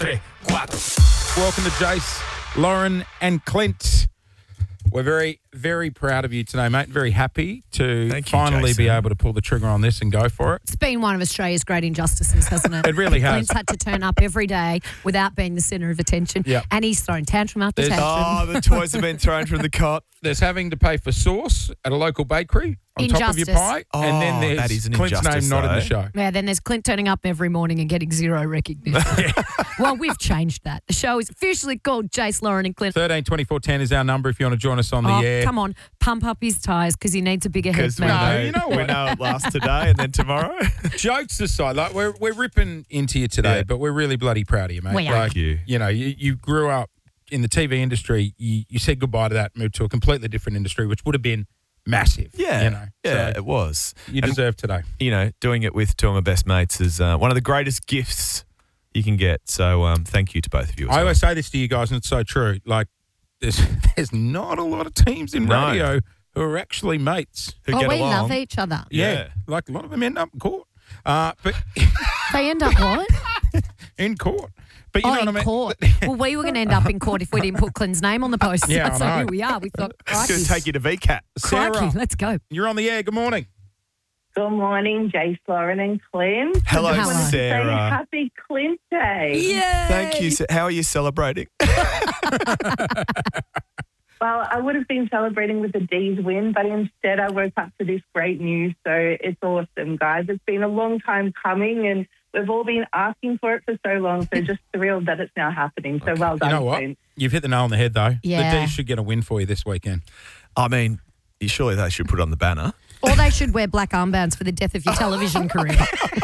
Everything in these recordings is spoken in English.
3, 4. Welcome to Jace, Lauren and Clint. We're very, very proud of you today, mate. Very happy to finally be able to pull the trigger on this and go for it. It's been one of Australia's great injustices, hasn't it? It really has. Clint's had to turn up every day without being the centre of attention. Yep. And he's thrown tantrum after tantrum. Oh, the toys have been thrown from the cot. There's having to pay for sauce at a local bakery on top of your Injustice. pie. And then there's that is an Clint's name injustice, not in the though. show. Yeah, then there's Clint turning up every morning and getting zero recognition. Well, we've changed that. The show is officially called Jace, Lauren and Clint. 13 24 10 is our number if you want to join us on the air. Come on, pump up his tyres because he needs a bigger head. Because we No, know, you know we what? know it lasts today and then tomorrow. Jokes aside, like we're ripping into you today, Yeah. but we're really bloody proud of you, mate. We are. Like, Thank you. You know, you grew up in the TV industry. You said goodbye to that, moved to a completely different industry, which would have been massive. Yeah, you know. yeah, So it was. you And, deserve today. you know, doing it with two of my best mates is one of the greatest gifts you can get. So thank you to both of you. As I well. always say this to you guys, and it's so true. Like, there's not a lot of teams in No. radio who are actually mates. Who Oh, get we along. love each other. Yeah. Like a lot of them end up in court. But They end up what? in court. But you know in what I mean? court. Well, we were going to end up in court if we didn't put Clint's name on the post. Yeah, That's I not know. who we are. We thought, It's going crikey, to take you to VCAT. Sarah, crikey, let's go. you're on the air. Good morning. Good morning, Jace, Lauren and Clint. Hello, Hello. I wanted to say Sarah. happy Clint Day. Yay! Thank you. How are you celebrating? Well, I would have been celebrating with the D's win, but instead I woke up to this great news. So it's awesome, guys. It's been a long time coming and we've all been asking for it for so long. So just thrilled that it's now happening. So well done, You know what? Clint. You've hit the nail on the head, though. Yeah. The D's should get a win for you this weekend. I mean, surely they should put it on the banner. Or they should wear black armbands for the death of your television career.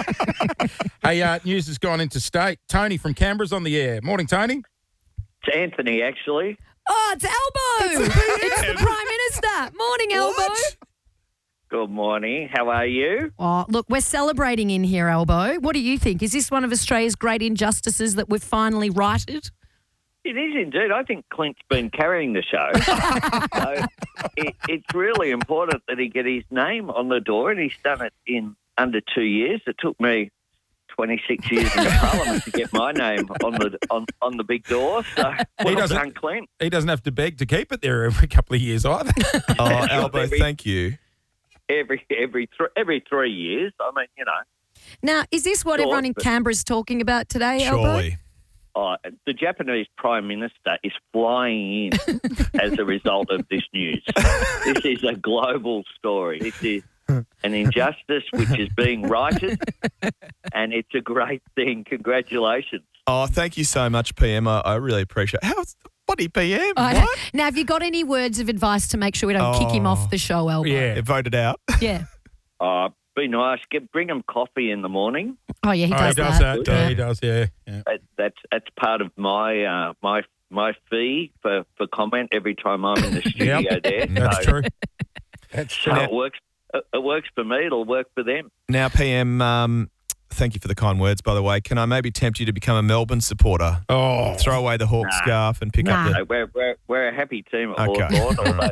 Hey, news has gone into state. Tony from Canberra's on the air. Morning, Tony. It's Anthony, actually. Oh, it's Elbow. It's the Prime Minister. Morning, Elbow. Good morning. How are you? Oh, look, we're celebrating in here, Elbow. What do you think? Is this one of Australia's great injustices that we've finally righted? It is indeed. I think Clint's been carrying the show. So it's really important that he get his name on the door, and he's done it in under 2 years. It took me 26 years in the Parliament to get my name on the big door. So well done, Clint. He doesn't have to beg to keep it there every couple of years either. Oh, Elbow, thank you. Every 3 years. I mean, you know. Now, is this what Sure, everyone in but- Canberra's talking about today, Elbow? Surely. The Japanese Prime Minister is flying in as a result of this news. This is a global story. This is an injustice which is being righted, and it's a great thing. Congratulations. Oh, thank you so much, PM. I really appreciate it. How's bloody PM? I know. What? Now, have you got any words of advice to make sure we don't kick him off the show, Elbow? Yeah. It voted out. Yeah. Be nice. Bring them coffee in the morning. Oh, yeah, he Oh, does, he does that. Yeah. He does, yeah. That's part of my my fee for comment every time I'm in the studio there. That's So- true. That's true. So it works. It works for me. It'll work for them. Now, PM, thank you for the kind words, by the way. Can I maybe tempt you to become a Melbourne supporter? Oh, Throw away the Hawk scarf and pick up Nah. So we're a happy team at Okay. Hawthorn. Although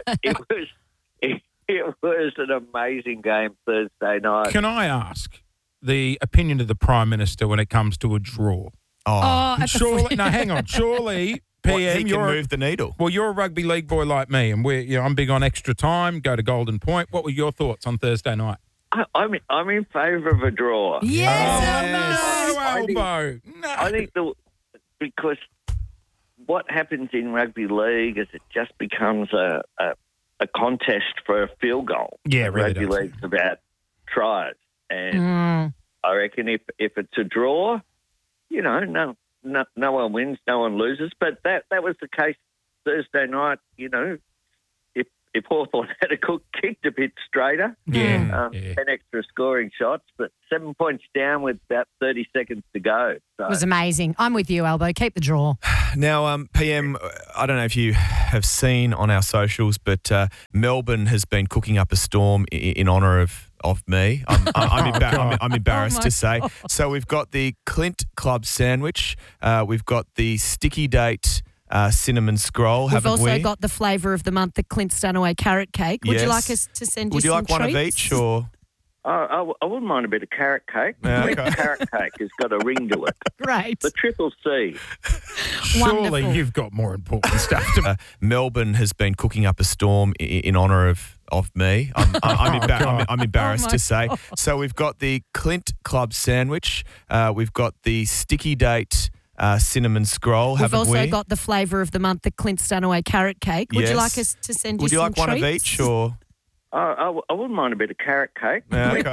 it was an amazing game Thursday night. can I ask the opinion of the Prime Minister when it comes to a draw? Oh, at the Surely, no, hang on. Surely, What, he PM, can you're move the needle. well, you're a rugby league boy like me, and I'm big on extra time. Go to Golden Point. What were your thoughts on Thursday night? I'm in favour of a draw. Yes, No, I think- Elbow. No. I think because what happens in rugby league is it just becomes a contest for a field goal. Yeah, it really Rugby does. league's about tries, and Mm. I reckon if it's a draw, you know, no one wins, no one loses. But that was the case Thursday night. You know, if Hawthorn had kicked a bit straighter, Yeah. 10 extra scoring shots, but 7 points down with about 30 seconds to go. So. It was amazing. I'm with you, Elbow. Keep the draw. Now, PM, I don't know if you have seen on our socials, but Melbourne has been cooking up a storm in honour of me. I'm embarrassed to say. So we've got the Clint Club sandwich. We've got the sticky date cinnamon scroll, We've haven't also we? got the flavour of the month, the Clint Stanaway carrot cake. Would you Yes. like us to send you Would you some like one of treats? each or? I wouldn't mind a bit of carrot cake. Yeah, okay. Carrot cake has got a ring to it. Great. The triple C. Surely Wonderful. you've got more important stuff to Melbourne has been cooking up a storm in honour of me. I'm embarrassed to say. So we've got the Clint Club sandwich. We've got the Sticky Date cinnamon scroll, We've haven't we? also got the flavour of the month, the Clint Stanaway carrot cake. Would you like us to send you some Would you like one of treats? each or? I wouldn't mind a bit of carrot cake. Yeah, okay.